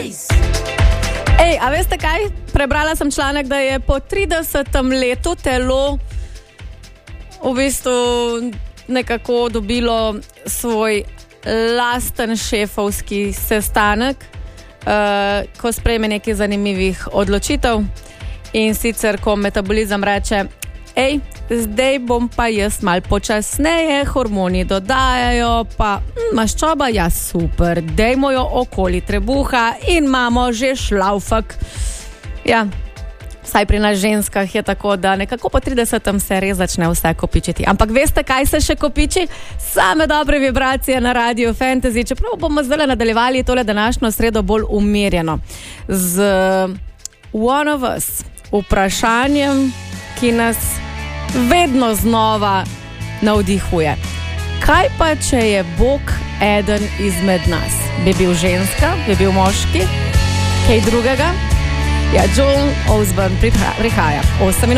Ej, a veste kaj? Prebrala sem članek, da je po 30. letu telo v bistvu nekako dobilo svoj lasten šefovski sestanek, ko sprejme nekaj zanimivih odločitev. In sicer, ko metabolizem reče, ej, zdaj bom pa jaz mal počasneje, hormoni dodajajo, pa maščoba, ja super, dejmo jo okoli trebuha in imamo že šlaufak. Ja, vsaj pri nas ženskah je tako, da nekako po 30. se res začne vse kopičiti. Ampak veste, kaj se še kopiči? Same dobre vibracije na Radio Fantasy, čeprav bomo zdaj nadaljevali tole današnjo sredo bolj umirjeno. Z One of Us, vprašanjem, ki nas vedno znova navdihuje. Kaj pa, če je Bog eden izmed nas? Bi bil ženska? Bi bil moški? Kaj drugega? Ja, Joel Osborne prihaja. 8